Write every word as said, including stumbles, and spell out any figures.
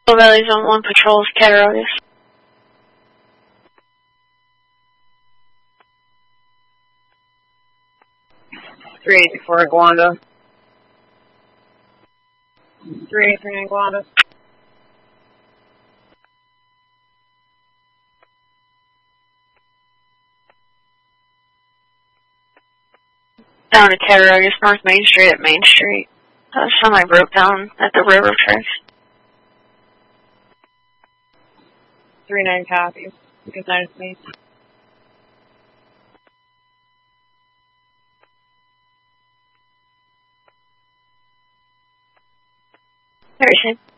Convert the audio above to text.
Valley Zone one patrols Cattaraugus. three eighty-four Iguana. three eighty-three Iguana. Down to Cattaraugus, North Main Street at Main Street. Uh, somebody broke down at the river tracks. three nine copies. Good night, me. Very soon.